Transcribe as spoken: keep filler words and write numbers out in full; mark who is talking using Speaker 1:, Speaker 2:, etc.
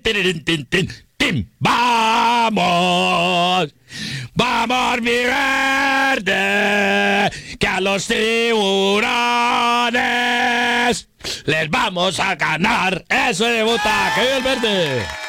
Speaker 1: Tin, tin, tin, tin. ¡Vamos! ¡Vamos, mi verde! ¡Que a los tiburones les vamos a ganar! ¡Eso debuta! ¡Que viva el verde!